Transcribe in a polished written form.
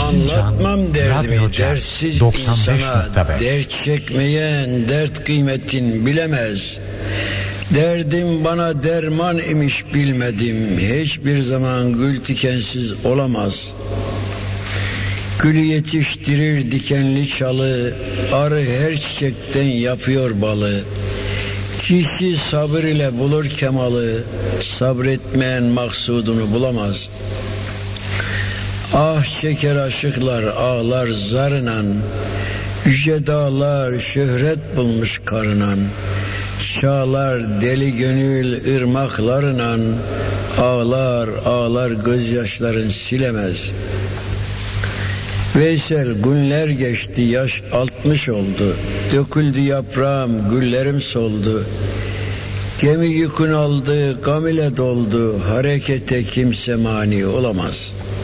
Anlatmam derdimi Radyoca dersiz 95.5. insana. Dert çekmeyen dert kıymetin bilemez. Derdim bana derman imiş bilmedim. Hiçbir zaman gül tikensiz olamaz. Gülü yetiştirir dikenli çalı, arı her çiçekten yapıyor balı. Kişi sabır ile bulur kemalı, sabretmeyen maksudunu bulamaz. Ah çeker aşıklar ağlar zarınan, yüce dağlar şöhret bulmuş karınan. Çağlar deli gönül ırmaklarınan, ağlar ağlar gözyaşların silemez. Veysel günler geçti yaş 60 oldu, döküldü yaprağım güllerim soldu. Gemi yükün aldı gam ile doldu, harekete kimse mani olamaz.